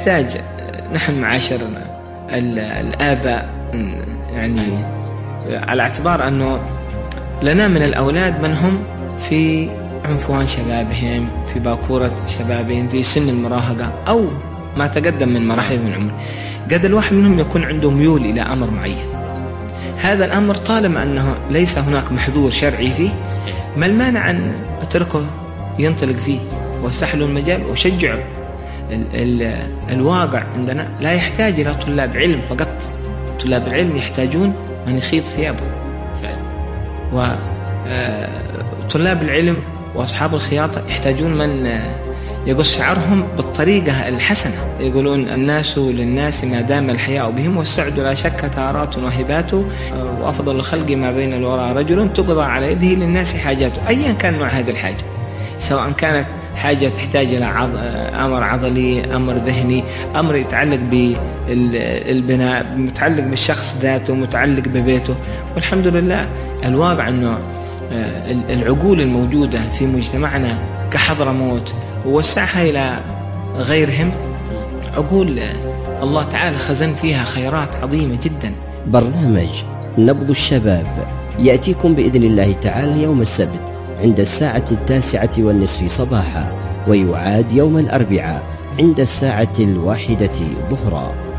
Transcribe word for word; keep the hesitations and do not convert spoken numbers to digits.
يحتاج نحن معاشر الآباء يعني على اعتبار أنه لنا من الأولاد من هم في عنفوان شبابهم، في باكورة شبابهم، في سن المراهقة أو ما تقدم من مراحل من العمر، قد الواحد منهم يكون عنده ميول إلى أمر معين. هذا الأمر طالما أنه ليس هناك محظور شرعي فيه، ما المانع أن أتركه ينطلق فيه وافتح له المجال وشجعه. ال ال الواقع عندنا لا يحتاج إلى طلاب علم فقط، طلاب العلم يحتاجون من يخيط ثيابه، وطلاب العلم وأصحاب الخياطة يحتاجون من يقص شعرهم بالطريقة الحسنة. يقولون الناس للناس ما دام الحياء بهم، والسعد لا شك تارات وهبات، وأفضل الخلق ما بين الورى رجل تقضى على يده للناس حاجاته. أيا كان نوع هذه الحاجة، سواء كانت حاجة تحتاج إلى عض... أمر عضلي، أمر ذهني، أمر يتعلق بالبناء، متعلق بالشخص ذاته، متعلق ببيته. والحمد لله الواقع أنه العقول الموجودة في مجتمعنا كحضرموت ووسعها إلى غيرهم، عقول الله تعالى خزن فيها خيرات عظيمة جدا. برنامج نبض الشباب يأتيكم بإذن الله تعالى يوم السبت عند الساعة التاسعة والنصف صباحا، ويعاد يوم الأربعاء عند الساعة الواحدة ظهرا.